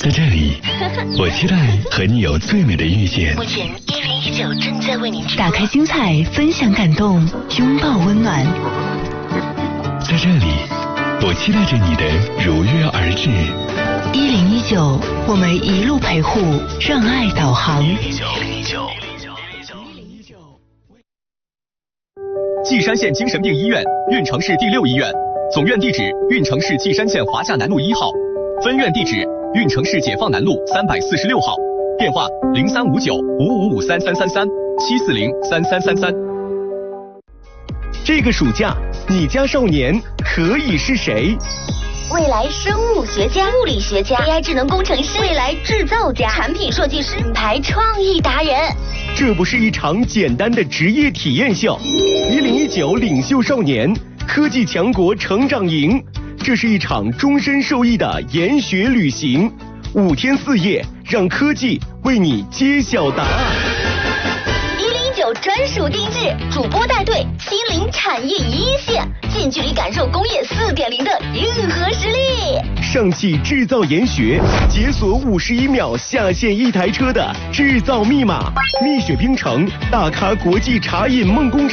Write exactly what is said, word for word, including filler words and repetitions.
在这里，我期待和你有最美的遇见。 目前一零一九正在为您打开精彩，分享感动，拥抱温暖。 在这里，我期待着你的如约而至。 一零一九，我们一路陪护，让爱导航。一零一九， 一零一九。 稷山县精神病医院，运城市第六医院，总院地址运城市稷山县华夏南路一号，分院地址运城市解放南路三百四十六号，电话零三五九五五五三三三三七四零三三三三。 这个暑假，你家少年可以是谁？ 未来生物学家、物理学家、A I 智能工程师、未来制造家、产品设计师、品牌创意达人。 这不是一场简单的职业体验秀，一零一九领袖少年科技强国成长营，这是一场终身受益的研学旅行，五天四夜，让科技为你揭晓答案。 一零一九专属定制，主播带队，亲临产业一线，近距离感受工业四点零的硬核实力。 上汽制造研学，解锁五十一秒下线一台车的制造密码。蜜雪冰城大咖国际茶饮梦工厂。